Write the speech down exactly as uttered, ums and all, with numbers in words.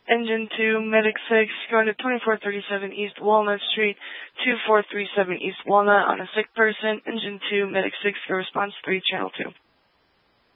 Engine two, Medic six, going to twenty-four thirty-seven East Walnut Street, two four three seven East Walnut on a sick person. Engine two, Medic six, go response three, Channel two.